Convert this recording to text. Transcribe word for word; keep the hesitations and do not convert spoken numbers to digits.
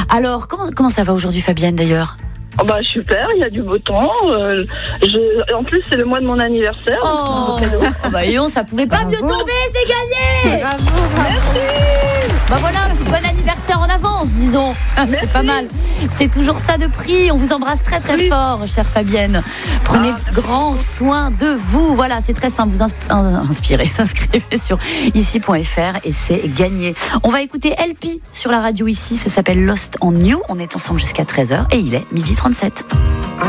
Alors, comment, comment ça va aujourd'hui, Fabienne, d'ailleurs ? Oh bah super, il y a du beau temps. Euh, je... En plus, c'est le mois de mon anniversaire. Oh, oh bah Léon, ça pouvait pas Bravo. mieux tomber, c'est gagné. Bravo, bravo. Bah voilà, un petit bon anniversaire en avance, disons. C'est pas mal. C'est toujours ça de prix. On vous embrasse très très Oui. fort, chère Fabienne. Prenez Ah, grand soin de vous. Voilà, c'est très simple. Vous insp- inspirez, s'inscrivez sur ici point f r et c'est gagné. On va écouter L P sur la radio ici. Ça s'appelle Lost on You. On est ensemble jusqu'à treize heures et il est midi trente-sept.